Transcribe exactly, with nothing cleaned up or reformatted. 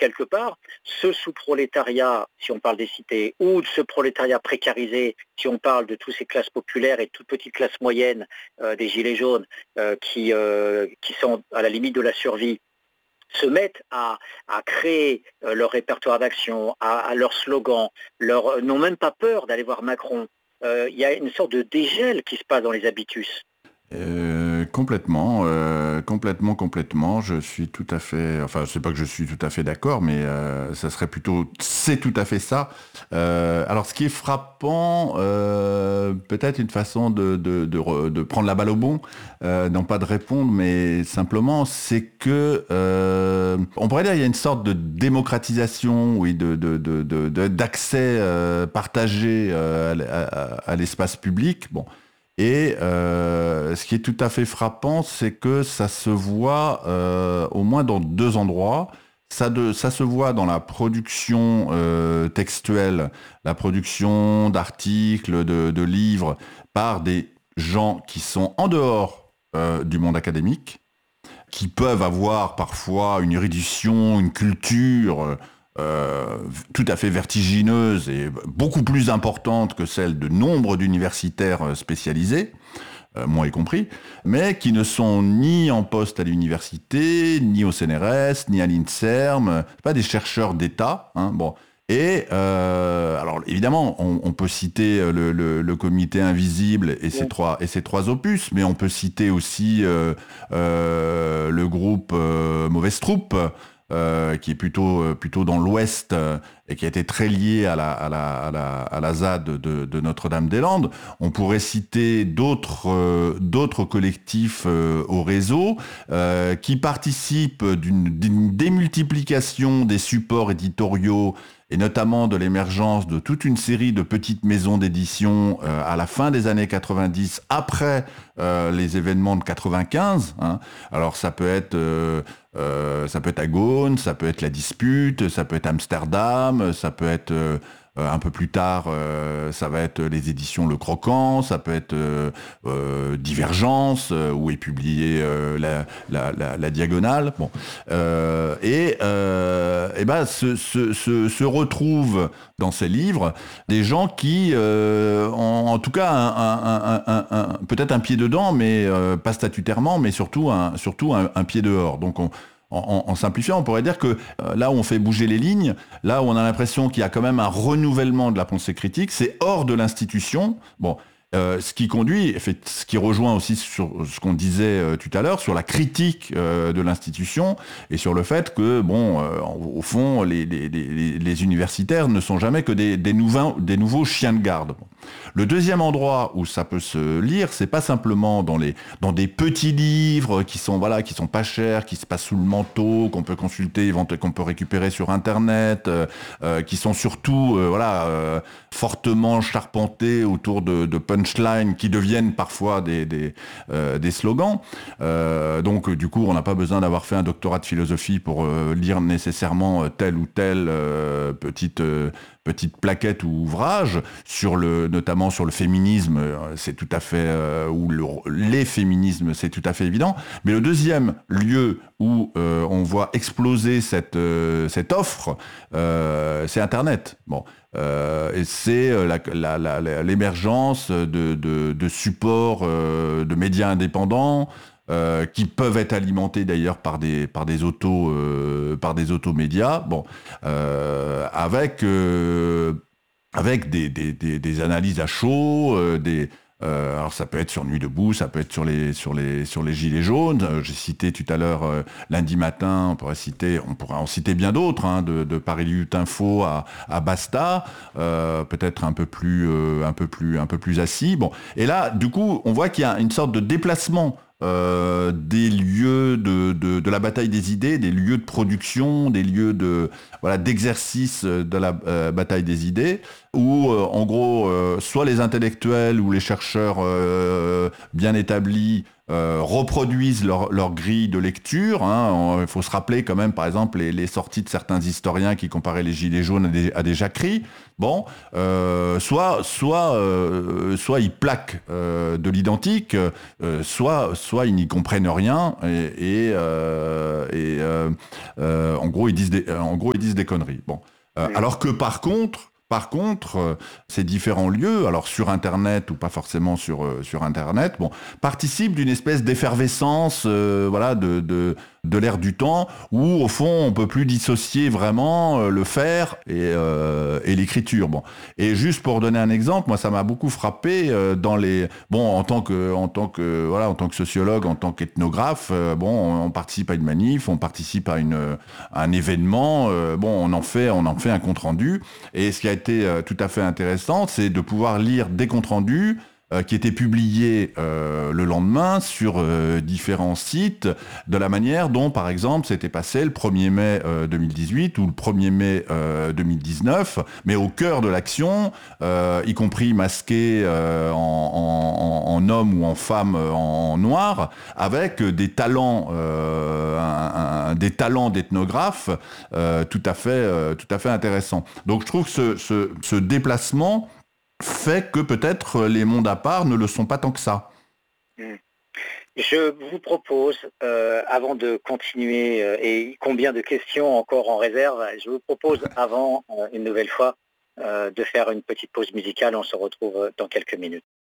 quelque part, ce sous-prolétariat, si on parle des cités, ou de ce prolétariat précarisé, si on parle de toutes ces classes populaires et toutes petites classes moyennes, euh, des gilets jaunes, euh, qui, euh, qui sont à la limite de la survie, se mettent à, à créer euh, leur répertoire d'action, à, à leur slogan, leur, euh, n'ont même pas peur d'aller voir Macron. Euh, Il y a une sorte de dégel qui se passe dans les habitus. Euh, complètement, euh, complètement, complètement. Je suis tout à fait, enfin, c'est pas que je suis tout à fait d'accord, mais euh, ça serait plutôt, c'est tout à fait ça. Euh, alors, ce qui est frappant, euh, peut-être une façon de, de, de, re- de prendre la balle au bon, euh, non pas de répondre, mais simplement, c'est que, euh, on pourrait dire, il y a une sorte de démocratisation, oui, de, de, de, de- de- d'accès euh, partagé euh, à, l- à- à- à l'espace public. Bon. Et euh, ce qui est tout à fait frappant, c'est que ça se voit euh, au moins dans deux endroits. Ça, de- ça se voit dans la production euh, textuelle, la production d'articles, de, de livres par des gens qui sont en dehors euh, du monde académique, qui peuvent avoir parfois une érudition, une culture euh, tout à fait vertigineuse et beaucoup plus importante que celle de nombre d'universitaires spécialisés, euh, moi y compris, mais qui ne sont ni en poste à l'université, ni au C N R S, ni à l'INSERM, pas des chercheurs d'État. Hein, bon. Et euh, alors évidemment, on, on peut citer le, le, le Comité Invisible et ses Bon. trois et ses trois opus, mais on peut citer aussi euh, euh, le groupe euh, Mauvaise Troupe, euh, qui est plutôt euh, plutôt dans l'Ouest euh, et qui a été très lié à la à la à la, à la Z A D de, de Notre-Dame-des-Landes. On pourrait citer d'autres euh, d'autres collectifs euh, au réseau euh, qui participent d'une, d'une démultiplication des supports éditoriaux et notamment de l'émergence de toute une série de petites maisons d'édition euh, à la fin des années quatre-vingt-dix, après euh, les événements de quatre-vingt-quinze. Hein. Alors ça peut être euh, euh, ça peut être Agone, ça peut être La Dispute, ça peut être Amsterdam, ça peut être euh, euh, un peu plus tard, euh, ça va être les éditions Le Croquant, ça peut être euh, euh, Divergence, euh, où est publiée euh, la, la, la, la Diagonale. Bon. Euh, et euh, et ben, se, se, se, se retrouvent dans ces livres des gens qui euh, ont en tout cas un, un, un, un, un, peut-être un pied dedans, mais euh, pas statutairement, mais surtout un, surtout un, un pied dehors. Donc on, en, en, simplifiant, on pourrait dire que euh, là où on fait bouger les lignes, là où on a l'impression qu'il y a quand même un renouvellement de la pensée critique, c'est hors de l'institution. Bon, euh, ce qui conduit, ce qui rejoint aussi sur ce qu'on disait euh, tout à l'heure, sur la critique euh, de l'institution et sur le fait que, bon, euh, au fond, les, les, les, les universitaires ne sont jamais que des, des, nouveaux, des nouveaux chiens de garde. Bon. Le deuxième endroit où ça peut se lire, c'est pas simplement dans les dans des petits livres qui sont voilà qui sont pas chers, qui se passent sous le manteau, qu'on peut consulter, qu'on peut récupérer sur internet, euh, euh, qui sont surtout euh, voilà euh, fortement charpentés autour de, de punchlines qui deviennent parfois des des, euh, des slogans. Euh, donc du coup, on n'a pas besoin d'avoir fait un doctorat de philosophie pour euh, lire nécessairement telle ou telle euh, petite euh, petite plaquette ou ouvrage sur le, notamment sur le féminisme, c'est tout à fait, euh, ou le, les féminismes, c'est tout à fait évident. Mais le deuxième lieu où euh, on voit exploser cette, euh, cette offre, euh, c'est Internet. Bon. Euh, et c'est la, la, la, l'émergence de, de, de supports, euh, de médias indépendants, Euh, qui peuvent être alimentés d'ailleurs par des par des autos euh, par des automédias, bon, euh, avec euh, avec des, des, des, des analyses à chaud, euh, des euh, alors ça peut être sur Nuit debout, ça peut être sur les sur les sur les gilets jaunes. Euh, j'ai cité tout à l'heure euh, Lundi matin, on pourrait citer on pourrait en citer bien d'autres, hein, de, de Paris Lutte Info à, à Basta, euh, peut-être un peu plus euh, un peu plus un peu plus assis. Bon, et là du coup on voit qu'il y a une sorte de déplacement Euh, des lieux de, de, de la bataille des idées, des lieux de production, des lieux de voilà d'exercice de la euh, bataille des idées, où euh, en gros euh, soit les intellectuels ou les chercheurs euh, bien établis euh, reproduisent leur, leur grille de lecture. Hein. Il faut se rappeler quand même, par exemple, les, les sorties de certains historiens qui comparaient les Gilets jaunes à des, à des jacqueries. Bon, euh, soit, soit, euh, soit ils plaquent euh, de l'identique, euh, soit, soit ils n'y comprennent rien et, et, euh, et euh, euh, en gros ils disent des, en gros ils disent des conneries. Bon, Euh, Mm. alors que par contre par contre, euh, ces différents lieux, alors sur Internet ou pas forcément sur, euh, sur Internet, bon, participent d'une espèce d'effervescence, euh, voilà, de, de, de l'ère du temps, où au fond on peut plus dissocier vraiment euh, le faire et, euh, et l'écriture. Bon, et juste pour donner un exemple, moi ça m'a beaucoup frappé euh, dans les, bon, en tant que, en tant que, voilà, en tant que sociologue, en tant qu'ethnographe, euh, bon, on, on participe à une manif, on participe à une, à un événement, euh, bon, on en fait, on en fait un compte rendu. Et ce qui a été euh, tout à fait intéressant, c'est de pouvoir lire des comptes rendus euh, qui étaient publiés euh, le lendemain sur euh, différents sites, de la manière dont, par exemple, s'était passé le premier mai euh, deux mille dix-huit ou le premier mai euh, deux mille dix-neuf, mais au cœur de l'action, euh, y compris masqué euh, en, en, en homme ou en femme euh, en noir, avec des talents, euh, un, un, des talents d'ethnographe euh, tout à fait, euh, tout à fait intéressants. Donc je trouve que ce, ce, ce déplacement fait que peut-être les mondes à part ne le sont pas tant que ça. Mm. Je vous propose, euh, avant de continuer, euh, et combien de questions encore en réserve, je vous propose, avant, euh, une nouvelle fois, euh, de faire une petite pause musicale. On se retrouve dans quelques minutes.